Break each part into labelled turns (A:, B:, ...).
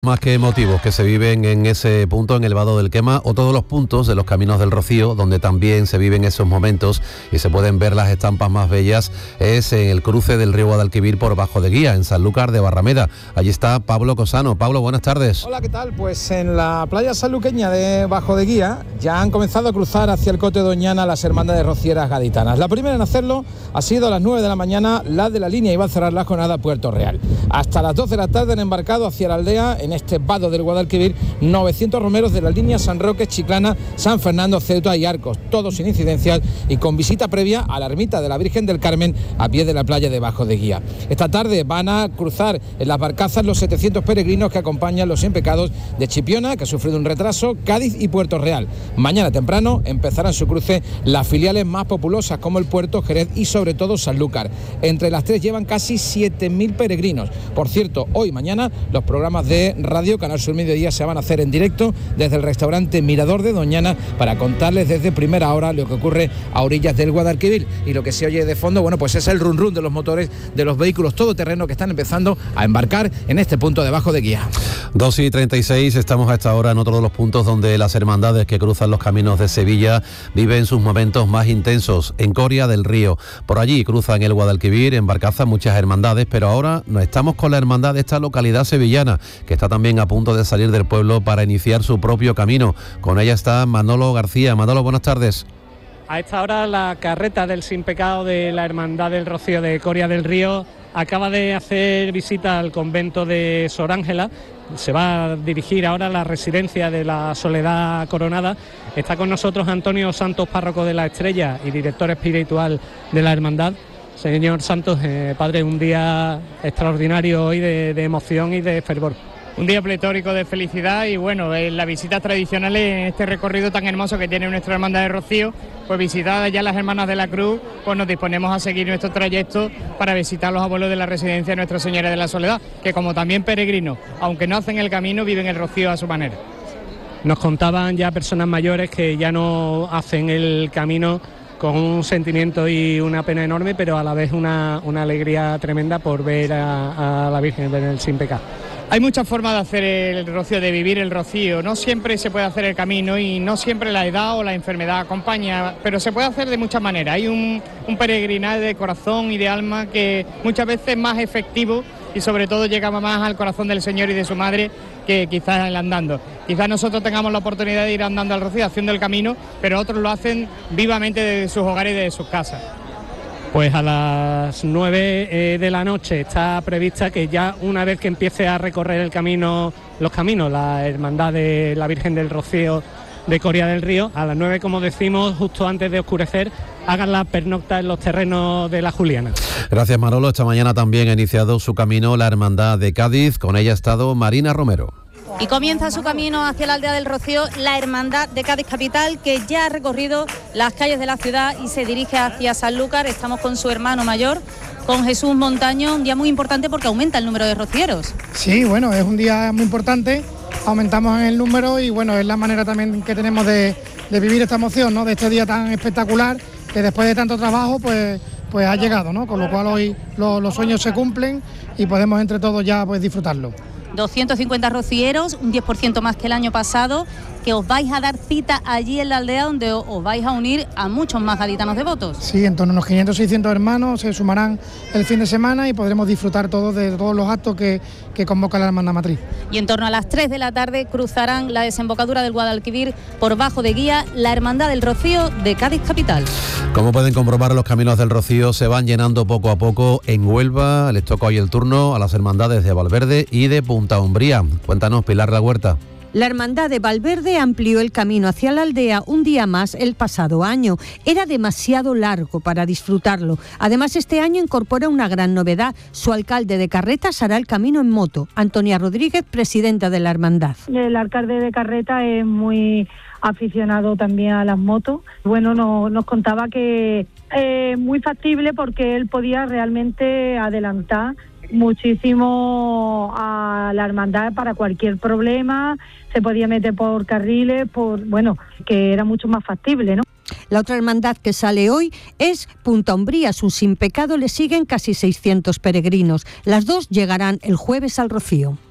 A: Más que emotivos que se viven en ese punto, en el Vado del Quema, o todos los puntos de los Caminos del Rocío, donde también se viven esos momentos y se pueden ver las estampas más bellas, es en el cruce del río Guadalquivir por Bajo de Guía, en Sanlúcar de Barrameda. Allí está Pablo Cosano. Pablo, buenas tardes.
B: Hola, ¿qué tal? Pues en la playa sanluqueña de Bajo de Guía ya han comenzado a cruzar hacia el Cote Doñana las hermandades rocieras gaditanas. La primera en hacerlo ha sido a las 9 de la mañana, la de la línea, y va a cerrar la jornada Puerto Real. Hasta las 12 de la tarde han embarcado hacia la aldea, en este vado del Guadalquivir, 900 romeros de la línea San Roque, Chiclana, San Fernando, Ceuta y Arcos, todos sin incidencias y con visita previa a la ermita de la Virgen del Carmen a pie de la playa de Bajo de Guía. Esta tarde van a cruzar en las barcazas los 700 peregrinos que acompañan los Cien Pecados de Chipiona, que ha sufrido un retraso, Cádiz y Puerto Real. Mañana temprano empezarán su cruce las filiales más populosas como el Puerto, Jerez y sobre todo Sanlúcar. Entre las tres llevan casi 7.000 peregrinos. Por cierto, hoy y mañana los programas de radio Canal Sur Mediodía se van a hacer en directo desde el restaurante Mirador de Doñana para contarles desde primera hora lo que ocurre a orillas del Guadalquivir. Y lo que se oye de fondo, bueno, pues es el run run de los motores de los vehículos todoterreno que están empezando a embarcar en este punto de Bajo de Guía.
A: 2:36, estamos a esta hora en otro de los puntos donde las hermandades que cruzan los caminos de Sevilla viven sus momentos más intensos, en Coria del Río. Por allí cruzan el Guadalquivir, en barcaza muchas hermandades, pero ahora nos estamos con la hermandad de esta localidad sevillana, que está también a punto de salir del pueblo para iniciar su propio camino. Con ella está Manolo García. Manolo, buenas tardes.
C: A esta hora la carreta del Sin Pecado de la Hermandad del Rocío de Coria del Río acaba de hacer visita al convento de Sor Ángela. Se va a dirigir ahora a la residencia de la Soledad Coronada. Está con nosotros Antonio Santos, párroco de la Estrella y director espiritual de la hermandad. Señor Santos, padre, un día extraordinario hoy de emoción y de fervor.
D: Un día pletórico de felicidad y bueno, en las visitas tradicionales, en este recorrido tan hermoso que tiene nuestra hermandad de Rocío, pues visitadas ya las Hermanas de la Cruz, pues nos disponemos a seguir nuestro trayecto para visitar a los abuelos de la residencia de Nuestra Señora de la Soledad, que como también peregrinos, aunque no hacen el camino, viven el Rocío a su manera.
C: Nos contaban ya personas mayores que ya no hacen el camino con un sentimiento y una pena enorme, pero a la vez una alegría tremenda por ver a la Virgen del Sin Pecado.
D: Hay muchas formas de hacer el rocío, de vivir el rocío. No siempre se puede hacer el camino y no siempre la edad o la enfermedad acompaña, pero se puede hacer de muchas maneras. Hay un peregrinar de corazón y de alma que muchas veces es más efectivo y sobre todo llega más al corazón del Señor y de su Madre que quizás el andando. Quizás nosotros tengamos la oportunidad de ir andando al rocío, haciendo el camino, pero otros lo hacen vivamente desde sus hogares y desde sus casas.
C: Pues a las 9 de la noche está prevista que ya una vez que empiece a recorrer los caminos, la hermandad de la Virgen del Rocío de Coria del Río, a las 9, como decimos, justo antes de oscurecer, hagan la pernocta en los terrenos de la Juliana.
A: Gracias, Manolo. Esta mañana también ha iniciado su camino la hermandad de Cádiz. Con ella ha estado Marina Romero.
E: Y comienza su camino hacia la aldea del Rocío la Hermandad de Cádiz Capital, que ya ha recorrido las calles de la ciudad y se dirige hacia Sanlúcar. Estamos con su hermano mayor, con Jesús Montaño, un día muy importante porque aumenta el número de rocieros.
F: Sí, bueno, es un día muy importante, aumentamos en el número y bueno, es la manera también que tenemos de vivir esta emoción, ¿no? De este día tan espectacular que después de tanto trabajo pues ha llegado, ¿no? Con lo cual hoy los sueños se cumplen y podemos entre todos ya pues disfrutarlo.
E: 250 rocieros, un 10% más que el año pasado, que os vais a dar cita allí en la aldea donde os vais a unir a muchos más gaditanos devotos.
F: Sí, en torno a unos 500 600 hermanos se sumarán el fin de semana y podremos disfrutar todos de todos los actos que convoca la Hermandad Matriz.
E: Y en torno a las 3 de la tarde cruzarán la desembocadura del Guadalquivir por Bajo de Guía la Hermandad del Rocío de Cádiz Capital.
A: Como pueden comprobar, los caminos del Rocío se van llenando poco a poco. En Huelva les toca hoy el turno a las hermandades de Valverde y de Punta Umbría. Cuéntanos, Pilar La Huerta.
G: La Hermandad de Valverde amplió el camino hacia la aldea un día más el pasado año. Era demasiado largo para disfrutarlo. Además, este año incorpora una gran novedad. Su alcalde de Carretas hará el camino en moto. Antonia Rodríguez, presidenta de la Hermandad.
H: El alcalde de Carretas es muy aficionado también a las motos. Bueno, nos contaba que es muy factible porque él podía realmente adelantar muchísimo a la hermandad para cualquier problema, se podía meter por carriles, que era mucho más factible, ¿no?
G: La otra hermandad que sale hoy es Punta Umbría. Un Sin Pecado le siguen casi 600 peregrinos. Las dos llegarán el jueves al Rocío.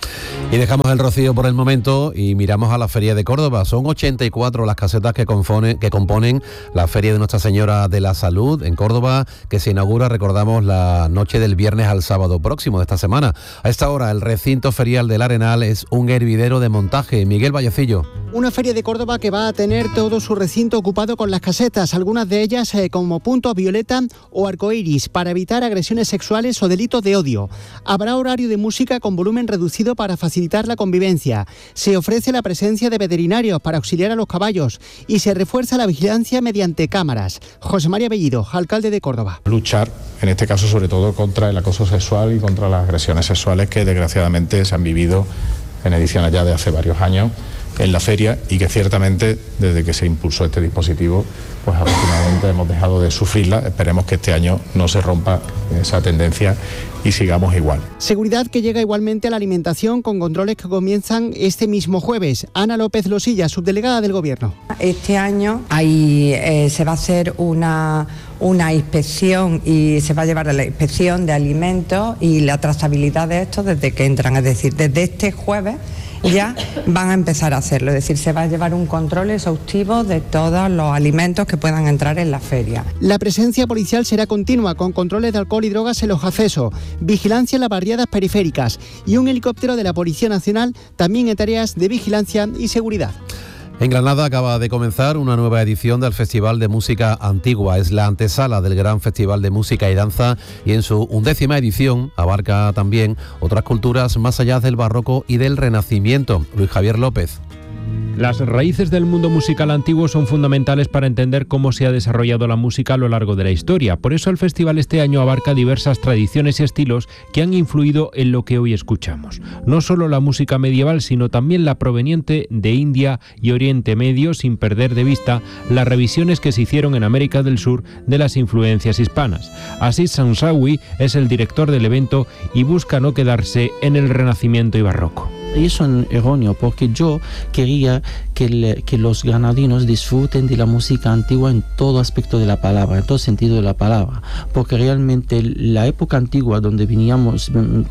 A: Y dejamos el Rocío por el momento y miramos a la Feria de Córdoba. Son 84 las casetas que componen la Feria de Nuestra Señora de la Salud en Córdoba, que se inaugura, recordamos, la noche del viernes al sábado próximo de esta semana. A esta hora, el recinto ferial del Arenal es un hervidero de montaje. Miguel Vallecillo.
I: Una feria de Córdoba que va a tener todo su recinto ocupado con las casetas, algunas de ellas como puntos violeta o arcoíris, para evitar agresiones sexuales o delitos de odio. Habrá horario de música con volumen reducido para facilitar la convivencia. Se ofrece la presencia de veterinarios para auxiliar a los caballos y se refuerza la vigilancia mediante cámaras. José María Bellido, alcalde de Córdoba.
J: Luchar, en este caso sobre todo, contra el acoso sexual y contra las agresiones sexuales que desgraciadamente se han vivido en ediciones ya de hace varios años en la feria, y que ciertamente desde que se impulsó este dispositivo pues afortunadamente hemos dejado de sufrirla. Esperemos que este año no se rompa esa tendencia y sigamos igual.
I: Seguridad que llega igualmente a la alimentación, con controles que comienzan este mismo jueves. Ana López Losilla, subdelegada del Gobierno.
K: Este año se va a hacer una inspección y se va a llevar a la inspección de alimentos y la trazabilidad de estos desde que entran, es decir, desde este jueves ya van a empezar a hacerlo, es decir, se va a llevar un control exhaustivo de todos los alimentos que puedan entrar en la feria.
I: La presencia policial será continua, con controles de alcohol y drogas en los accesos, vigilancia en las barriadas periféricas y un helicóptero de la Policía Nacional también en tareas de vigilancia y seguridad.
A: En Granada acaba de comenzar una nueva edición del Festival de Música Antigua. Es la antesala del Gran Festival de Música y Danza y en su 11ª edición abarca también otras culturas más allá del barroco y del Renacimiento. Luis Javier López.
L: Las raíces del mundo musical antiguo son fundamentales para entender cómo se ha desarrollado la música a lo largo de la historia. Por eso el festival este año abarca diversas tradiciones y estilos que han influido en lo que hoy escuchamos. No solo la música medieval, sino también la proveniente de India y Oriente Medio, sin perder de vista las revisiones que se hicieron en América del Sur de las influencias hispanas. Aziz Sansawi es el director del evento y busca no quedarse en el Renacimiento y Barroco.
M: Y eso es erróneo, porque yo quería que los granadinos disfruten de la música antigua en todo aspecto de la palabra, en todo sentido de la palabra, porque realmente la época antigua donde vivíamos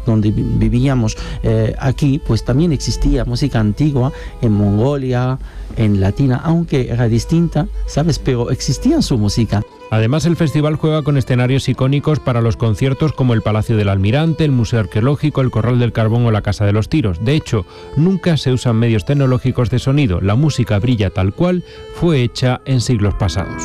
M: aquí, pues también existía música antigua en Mongolia, en Latina, aunque era distinta, ¿sabes? Pero existía su música.
L: Además, el festival juega con escenarios icónicos para los conciertos como el Palacio del Almirante, el Museo Arqueológico, el Corral del Carbón o la Casa de los Tiros. De hecho, nunca se usan medios tecnológicos de sonido. La música brilla tal cual fue hecha en siglos pasados.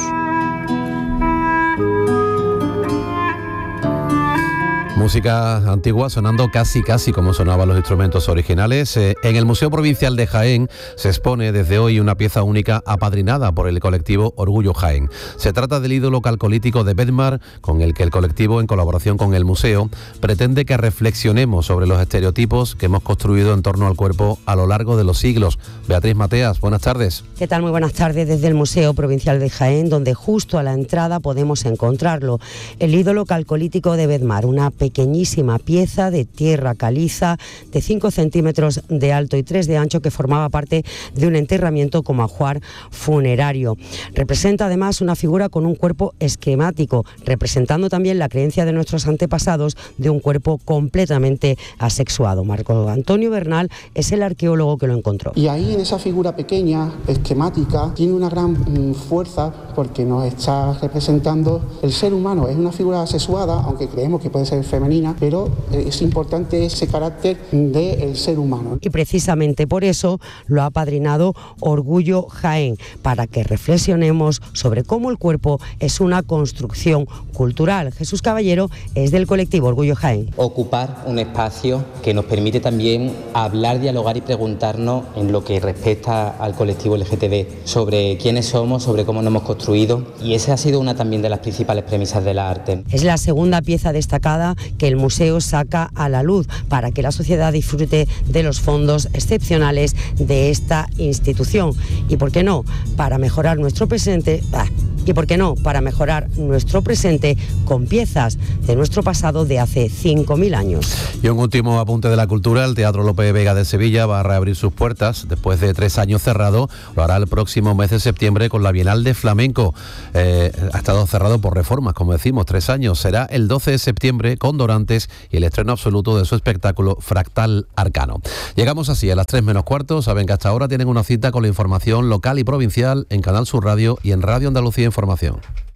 A: Música antigua sonando casi como sonaban los instrumentos originales. En el Museo Provincial de Jaén se expone desde hoy una pieza única apadrinada por el colectivo Orgullo Jaén. Se trata del ídolo calcolítico de Bedmar, con el que el colectivo, en colaboración con el museo, pretende que reflexionemos sobre los estereotipos que hemos construido en torno al cuerpo a lo largo de los siglos. Beatriz Mateas, buenas tardes.
N: ¿Qué tal? Muy buenas tardes desde el Museo Provincial de Jaén, donde justo a la entrada podemos encontrarlo. El ídolo calcolítico de Bedmar, una pequeñísima pieza de tierra caliza de 5 centímetros de alto y 3 de ancho que formaba parte de un enterramiento como ajuar funerario. Representa además una figura con un cuerpo esquemático, representando también la creencia de nuestros antepasados de un cuerpo completamente asexuado. Marco Antonio Bernal es el arqueólogo que lo encontró.
O: Y ahí en esa figura pequeña, esquemática, tiene una gran fuerza porque nos está representando el ser humano. Es una figura asexuada, aunque creemos que puede ser femenina, pero es importante ese carácter del ser humano.
N: Y precisamente por eso lo ha apadrinado Orgullo Jaén, para que reflexionemos sobre cómo el cuerpo es una construcción cultural. Jesús Caballero es del colectivo Orgullo Jaén.
P: Ocupar un espacio que nos permite también hablar, dialogar y preguntarnos en lo que respecta al colectivo LGTB, sobre quiénes somos, sobre cómo nos hemos construido, y esa ha sido una también de las principales premisas de la arte.
N: Es la segunda pieza destacada que el museo saca a la luz para que la sociedad disfrute de los fondos excepcionales de esta institución y, ¿por qué no?, para mejorar nuestro presente, y, ¿por qué no?, para mejorar nuestro presente con piezas de nuestro pasado de hace 5.000 años.
A: Y un último apunte de la cultura: el Teatro Lope de Vega de Sevilla va a reabrir sus puertas después de 3 años cerrado. Lo hará el próximo mes de septiembre con la Bienal de Flamenco. Ha estado cerrado por reformas, como decimos, 3 años. Será el 12 de septiembre con Dorantes y el estreno absoluto de su espectáculo Fractal Arcano. Llegamos así a las 3 menos cuarto. Saben que hasta ahora tienen una cita con la información local y provincial en Canal Sur Radio y en Radio Andalucía Información.